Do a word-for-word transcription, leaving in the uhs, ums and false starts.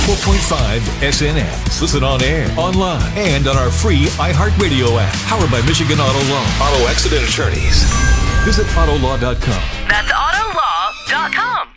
four point five S N X. Listen on air, online, and on our free iHeartRadio app. Powered by Michigan Auto Law. Auto Accident Attorneys. Visit auto law dot com. That's auto law dot com.